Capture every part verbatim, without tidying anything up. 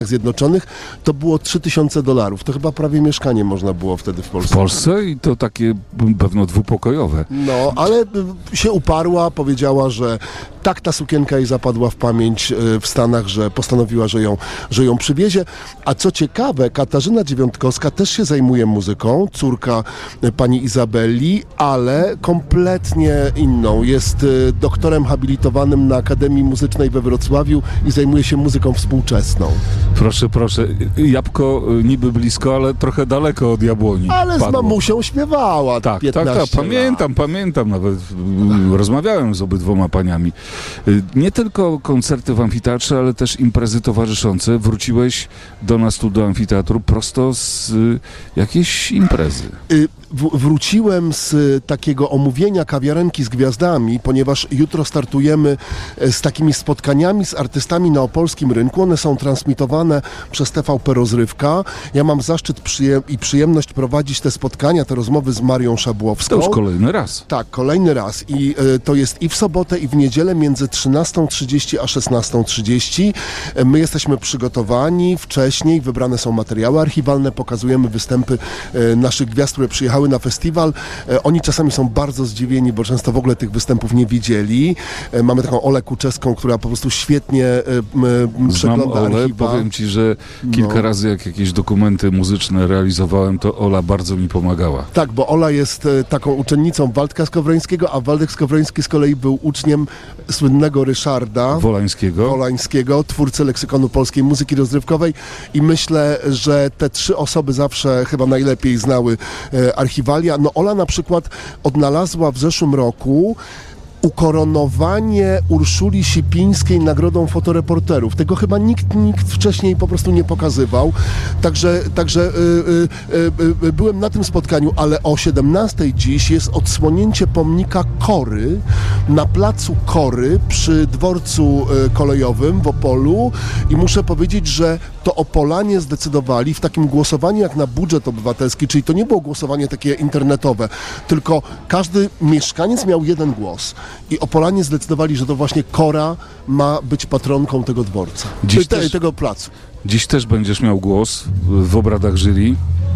Zjednoczonych, to było trzy tysiące dolarów. To chyba prawie mieszkanie można było wtedy w Polsce. W Polsce i to takie pewno dwupokojowe. No, ale się uparła, powiedziała, że tak ta sukienka jej zapadła w pamięć w Stanach, że postanowiła, że ją, że ją przywiezie. A co ciekawe, Katarzyna Dziewiątkowska też się zajmuje muzyką, córka pani Izabeli, ale kompletnie inną. Jest doktorem habilitowanym na Akademii Muzycznej we Wrocławiu i zajmuje się muzyką współczesną. Proszę, proszę. Jabłko niby blisko, ale trochę daleko od jabłoni. Ale padło. Z mamusią śpiewała. Tak, piętnaście tak, tak. Pamiętam, lat. pamiętam. Nawet rozmawiałem z obydwoma paniami. Nie tylko koncerty w amfiteatrze, ale też imprezy towarzyszące. Wróciłeś do nas tu do amfiteatru prosto z y, jakiejś imprezy. Y W, wróciłem z takiego omówienia Kawiarenki z Gwiazdami, ponieważ jutro startujemy z takimi spotkaniami z artystami na opolskim rynku. One są transmitowane przez T V P Rozrywka. Ja mam zaszczyt przyjem- i przyjemność prowadzić te spotkania, te rozmowy z Marią Szabłowską. To już kolejny raz. Tak, kolejny raz. I y, to jest i w sobotę, i w niedzielę między trzynastą trzydzieści a szesnastą trzydzieści. My jesteśmy przygotowani wcześniej, wybrane są materiały archiwalne, pokazujemy występy y, naszych gwiazd, które przyjechały na festiwal. E, oni czasami są bardzo zdziwieni, bo często w ogóle tych występów nie widzieli. E, mamy taką Olę Kuczewską, która po prostu świetnie e, m, przegląda Znam Olę, archiwa. powiem ci, że kilka no. razy jak jakieś dokumenty muzyczne realizowałem, to Ola bardzo mi pomagała. Tak, bo Ola jest e, taką uczennicą Waldka Skowrońskiego, a Waldek Skowroński z kolei był uczniem słynnego Ryszarda Wolańskiego. Wolańskiego, twórcy leksykonu polskiej muzyki rozrywkowej, i myślę, że te trzy osoby zawsze chyba najlepiej znały e, archiwalia. No Ola na przykład odnalazła w zeszłym roku ukoronowanie Urszuli Sipińskiej nagrodą fotoreporterów. Tego chyba nikt, nikt wcześniej po prostu nie pokazywał. Także, także y, y, y, byłem na tym spotkaniu, ale o siedemnastej dziś jest odsłonięcie pomnika Kory na placu Kory przy dworcu y, kolejowym w Opolu i muszę powiedzieć, że to Opolanie zdecydowali w takim głosowaniu jak na budżet obywatelski, czyli to nie było głosowanie takie internetowe, tylko każdy mieszkaniec miał jeden głos. I Opolanie zdecydowali, że to właśnie Kora ma być patronką tego dworca, Dziś te, też, tego placu. Dziś też będziesz miał głos w obradach jury.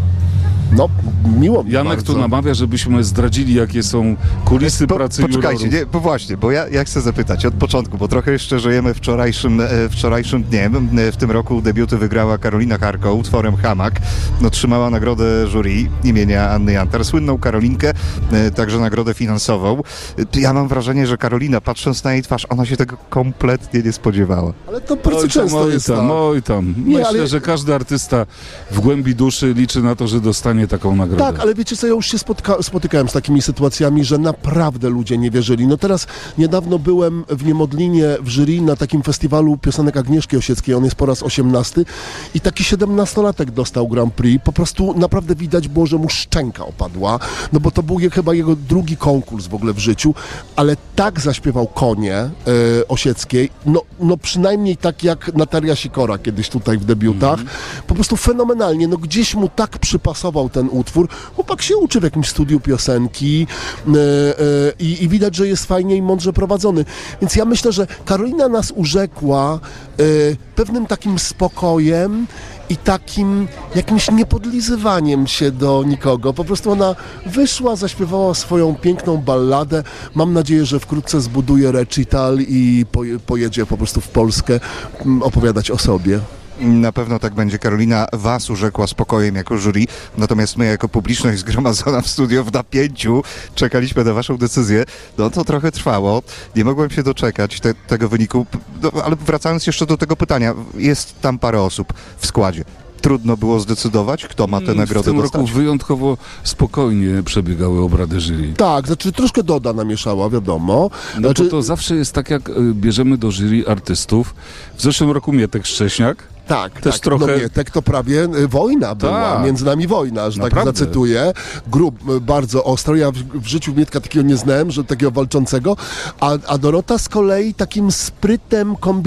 No, miło mi Janek bardzo. tu namawia, żebyśmy zdradzili, jakie są kulisy po, pracy Poczekajcie, jurorów. nie, bo właśnie, bo ja, ja chcę zapytać od początku, bo trochę jeszcze żyjemy wczorajszym, e, wczorajszym dniem. E, w tym roku debiuty wygrała Karolina Karko utworem Hamak. Otrzymała nagrodę jury imienia Anny Jantar, słynną Karolinkę, e, także nagrodę finansową. E, ja mam wrażenie, że Karolina, patrząc na jej twarz, ona się tego kompletnie nie spodziewała. Ale to bardzo Oj tam, często oj jest tam, tak. oj tam. Nie, Myślę, ale- że każdy artysta w głębi duszy liczy na to, że dostanie taką nagrodę. Tak, ale wiecie co, ja już się spotka- spotykałem z takimi sytuacjami, że naprawdę ludzie nie wierzyli. No teraz niedawno byłem w Niemodlinie w jury na takim festiwalu piosenek Agnieszki Osieckiej, on jest po raz osiemnasty i taki siedemnastolatek dostał Grand Prix. Po prostu naprawdę widać było, że mu szczęka opadła, no bo to był je, chyba jego drugi konkurs w ogóle w życiu, ale tak zaśpiewał Konie e, Osieckiej, no, no przynajmniej tak jak Natalia Sikora kiedyś tutaj w debiutach, mm. po prostu fenomenalnie, no gdzieś mu tak przypasował ten utwór. Chłopak się uczy w jakimś studiu piosenki e, e, i, i widać, że jest fajnie i mądrze prowadzony. Więc ja myślę, że Karolina nas urzekła e, pewnym takim spokojem i takim jakimś niepodlizywaniem się do nikogo. Po prostu ona wyszła, zaśpiewała swoją piękną balladę. Mam nadzieję, że wkrótce zbuduje recital i poje, pojedzie po prostu w Polskę m, opowiadać o sobie. Na pewno tak będzie. Karolina was urzekła spokojem jako jury, natomiast my jako publiczność zgromadzona w studio w napięciu czekaliśmy na waszą decyzję. No to trochę trwało. Nie mogłem się doczekać te, tego wyniku, no, ale wracając jeszcze do tego pytania, jest tam parę osób w składzie. Trudno było zdecydować, kto ma tę nagrodę W tym dostać? roku wyjątkowo spokojnie przebiegały obrady jury. Tak, znaczy troszkę Doda namieszała, wiadomo. No Znaczy, bo to zawsze jest tak, jak y, bierzemy do jury artystów. W zeszłym roku Mietek Szcześniak. Tak, Też tak. trochę- No nie, tak to prawie y, wojna była, Tak. między nami wojna, że Naprawdę. tak zacytuję. Grób y, bardzo ostro, ja w, w życiu Mietka takiego nie znałem, że takiego walczącego, a, a Dorota z kolei takim sprytem, kombinat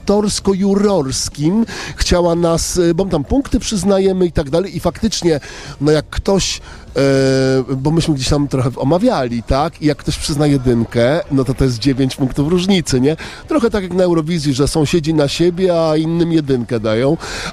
autorsko-jurorskim chciała nas, y, bo tam punkty przyznajemy i tak dalej i faktycznie, no jak ktoś E, bo myśmy gdzieś tam trochę omawiali, tak? I jak ktoś przyzna jedynkę, no to to jest dziewięć punktów różnicy, nie? Trochę tak jak na Eurowizji, że sąsiedzi na siebie, a innym jedynkę dają.